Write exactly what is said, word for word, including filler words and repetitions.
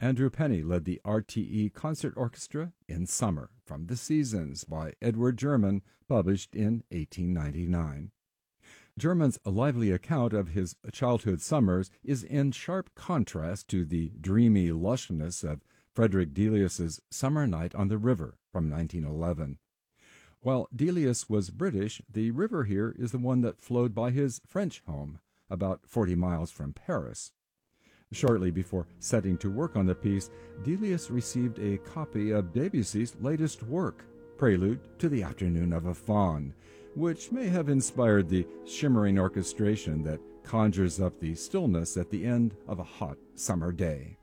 Andrew Penny led the R T E Concert Orchestra in Summer from The Seasons by Edward German, published in eighteen ninety-nine. German's lively account of his childhood summers is in sharp contrast to the dreamy lushness of Frederick Delius's Summer Night on the River from nineteen eleven. While Delius was British, the river here is the one that flowed by his French home, about forty miles from Paris. Shortly before setting to work on the piece, Delius received a copy of Debussy's latest work, Prelude to the Afternoon of a Faun, which may have inspired the shimmering orchestration that conjures up the stillness at the end of a hot summer day.